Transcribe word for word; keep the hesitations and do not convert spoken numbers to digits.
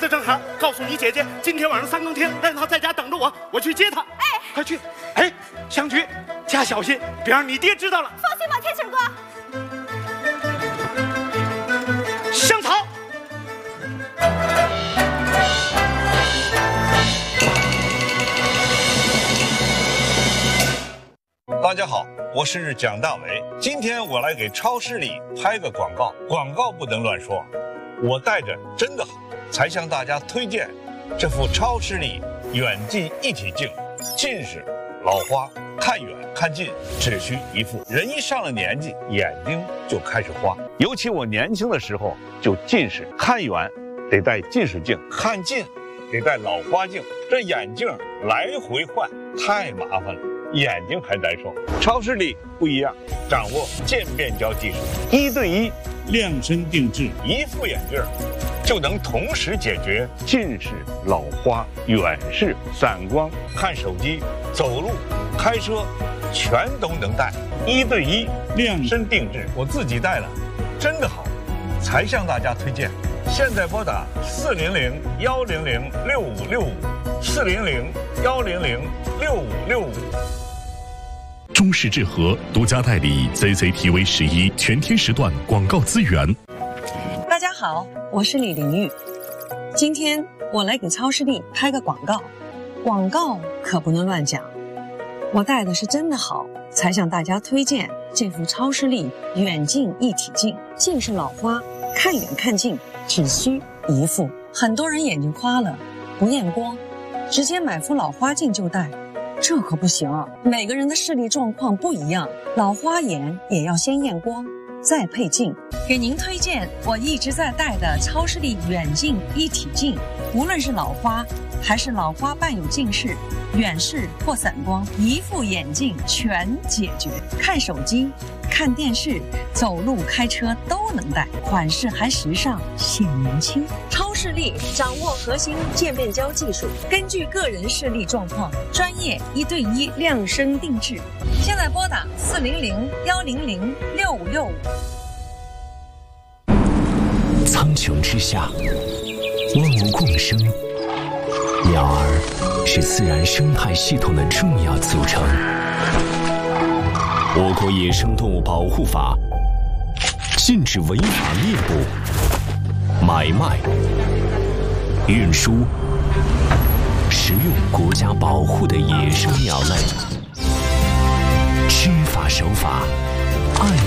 正好，告诉你姐姐，今天晚上三更天，让她在家等着我，我去接她。 哎， 快去！哎，香菊，加小心，别让你爹知道了。 放心吧，天成哥。 香草。 大家好，我是蒋大为。今天我来给超市里拍个广告，广告不能乱说。我带着真的好，才向大家推荐这副超视力远近一体镜。近视、老花，看远看近只需一副。人一上了年纪，眼睛就开始花。尤其我年轻的时候就近视，看远得戴近视镜，看近得戴老花镜。这眼镜来回换太麻烦了。 眼睛还难受，超视力不一样，掌握渐变焦技术，一对一量身定制，一副眼镜就能同时解决近视、老花、远视、散光，看手机、走路、开车，全都能戴，一对一量身定制，我自己戴了，真的好，才向大家推荐。现在拨打四零零幺零零六五六五，四零零幺零零六五六五。 中视智和独家代理 C C T V 十一全天时段广告资源。 大家好，我是李玲玉。今天我来给超视力拍个广告，广告可不能乱讲。我带的是真的好，才向大家推荐这副超视力远近一体镜。近视老花，看远看近只需一副。很多人眼睛花了，不验光，直接买副老花镜就戴。 这可不行，每个人的视力状况不一样，老花眼也要先验光，再配镜。给您推荐我一直在戴的超视力远近一体镜，无论是老花还是老花伴有近视、远视或散光，一副眼镜全解决。看手机、看电视、走路、开车都能戴，款式还时尚，显年轻。 超视力掌握核心渐变焦技术，根据个人视力状况，专业一对一量身定制。现在拨打四零零幺零零六五六五。 苍穹之下，万物共生，鸟儿是自然生态系统的重要组成。我国野生动物保护法禁止违法猎捕、买卖、运输、食用国家保护的野生鸟类，知法守法，爱